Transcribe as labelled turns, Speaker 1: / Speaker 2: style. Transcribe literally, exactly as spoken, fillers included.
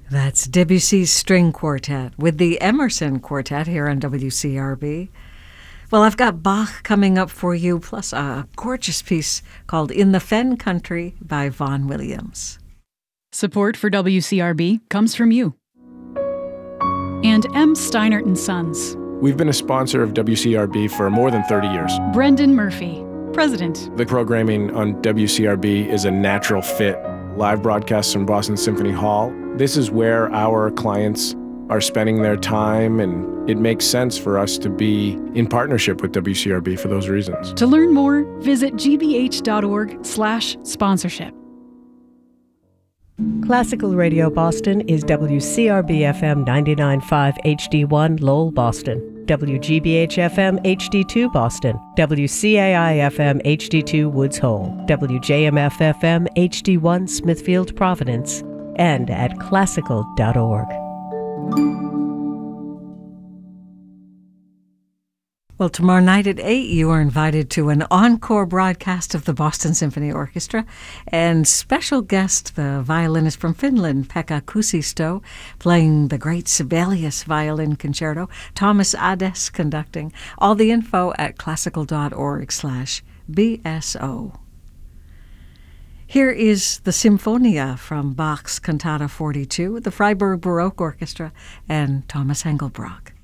Speaker 1: That's Debussy's String Quartet with the Emerson Quartet here on W C R B. Well, I've got Bach coming up for you, plus a gorgeous piece called In the Fen Country by Vaughan Williams.
Speaker 2: Support for W C R B comes from you. And M. Steinert and Sons.
Speaker 3: We've been a sponsor of W C R B for more than thirty years.
Speaker 2: Brendan Murphy, President.
Speaker 3: The programming on W C R B is a natural fit. Live broadcasts from Boston Symphony Hall. This is where our clients are spending their time, and it makes sense for us to be in partnership with W C R B for those reasons.
Speaker 2: To learn more, visit g b h dot org slash sponsorship.
Speaker 4: Classical Radio Boston is W C R B F M ninety-nine point five H D one Lowell, Boston, W G B H F M H D two Boston, W C A I F M H D two Woods Hole, W J M F F M H D one Smithfield, Providence, and at classical dot org.
Speaker 1: Well, tomorrow night at eight, you are invited to an encore broadcast of the Boston Symphony Orchestra, and special guest, the violinist from Finland, Pekka Kuusisto, playing the great Sibelius Violin Concerto, Thomas Ades conducting. All the info at classical dot org slash B S O. Here is the Symphonia from Bach's Cantata forty-two, the Freiburg Baroque Orchestra, and Thomas Engelbrock.